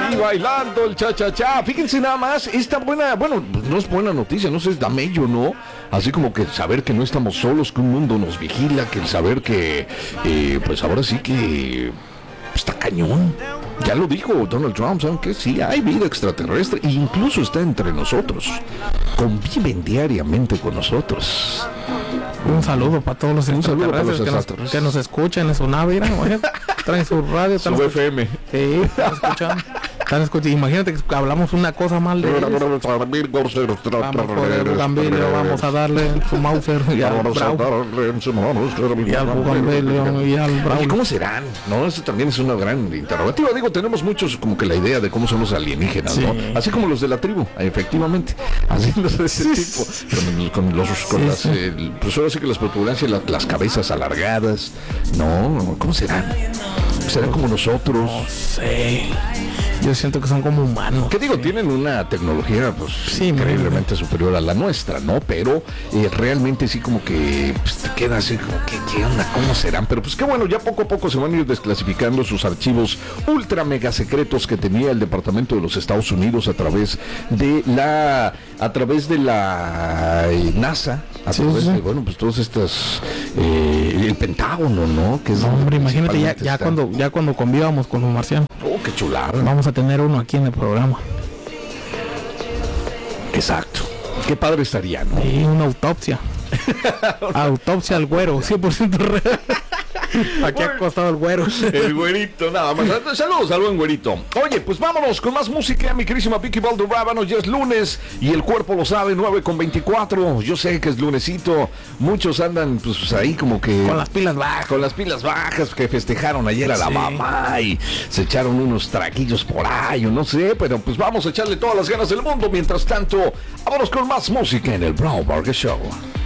Y bailando el cha-cha-cha. Fíjense nada más, esta buena, bueno, no es buena noticia, no sé, es damello, ¿no? Así como que saber que no estamos solos, que un mundo nos vigila, que el saber que, pues ahora sí que está cañón. Ya lo dijo Donald Trump, ¿saben qué? Sí, hay vida extraterrestre e incluso está entre nosotros. Conviven diariamente con nosotros. Un saludo para todos los extraterrestres que nos escuchan en su nave, traen su radio, su FM. Sí, están escuchando. Imagínate que hablamos una cosa mal de ellos. Vamos a darle su Mauser y al Brau. ¿Cómo serán? No, eso también es una gran interrogativa. Digo, tenemos muchos como que la idea de cómo son los alienígenas, sí, ¿no? Así como los de la tribu, efectivamente. Así los de ese tipo. Pues ahora sí que las protuberancias, las cabezas alargadas. No, ¿cómo serán? ¿Serán como nosotros? No sé. Yo siento que son como humanos. ¿Qué digo? Tienen una tecnología pues sí, increíblemente superior a la nuestra, ¿no? Pero realmente sí como que pues, te queda así como que ¿qué onda? ¿Cómo serán? Pero pues qué bueno, ya poco a poco se van a ir desclasificando sus archivos ultra mega secretos que tenía el Departamento de los Estados Unidos a través de la NASA, a través de, bueno, pues todas estas el Pentágono, ¿no? Que es hombre, imagínate ya cuando convivamos con los marcianos. Oh, qué chulada. Vamos a tener uno aquí en el programa. Exacto. Qué padre estaría, ¿no? Y una autopsia. Autopsia al güero, 100% real. Aquí ha costado el güero. El güerito, nada más. Saludos al buen güerito. Oye, pues vámonos con más música, mi querísima Vicky Valderrábano. Ya es lunes y el cuerpo lo sabe, 9:24. Yo sé que es lunesito. Muchos andan pues ahí como que con las pilas bajas. Con las pilas bajas que festejaron ayer a la mamá y se echaron unos traguillos por ahí, o no sé, pero pues vamos a echarle todas las ganas del mundo. Mientras tanto, vámonos con más música en el Brown Burger Show.